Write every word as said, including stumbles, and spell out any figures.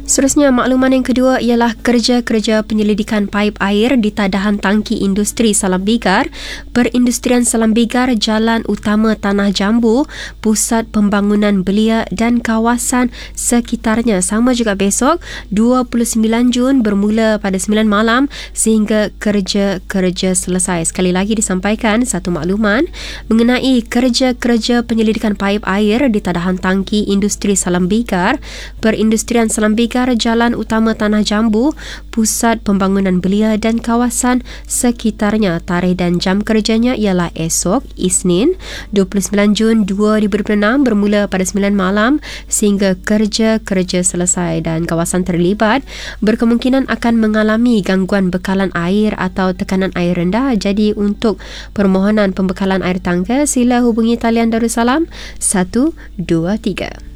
Seterusnya, makluman yang kedua ialah kerja-kerja penyelidikan paip air di tadahan tangki industri Salambigar, Perindustrian Salambigar, Jalan Utama Tanah Jambu, Pusat Pembangunan Belia dan kawasan sekitarnya sama juga besok dua puluh sembilan Jun bermula pada sembilan malam sehingga kerja-kerja selesai. Sekali lagi disampaikan satu makluman mengenai kerja-kerja penyelidikan paip air di tadahan tangki industri Salambigar, Perindustrian Salambigar, Jalan Utama Tanah Jambu, Pusat Pembangunan Belia dan kawasan sekitarnya. Tarikh dan jam kerjanya ialah esok Isnin dua puluh sembilan Jun dua ribu dua puluh enam bermula pada sembilan malam sehingga kerja-kerja selesai, dan kawasan terlibat berkemungkinan akan mengalami gangguan bekalan air atau tekanan air rendah. Jadi untuk permohonan pembekalan air tangga sila hubungi talian Darussalam satu dua tiga.